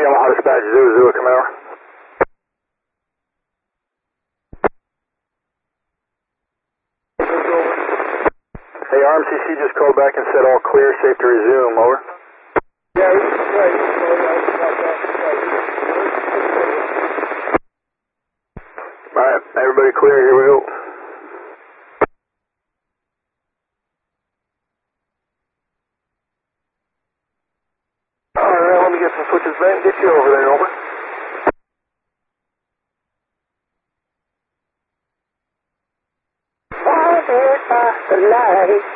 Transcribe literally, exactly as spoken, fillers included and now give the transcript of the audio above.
Yamaha Dispatch, Zulu Zulu, come over. Hey, R M C C just called back and said all clear, safe to resume, over. Yeah, he's right. Alright, everybody clear, here we go. Alright, let me get some switches back and get you over there, over. Blinded by the light.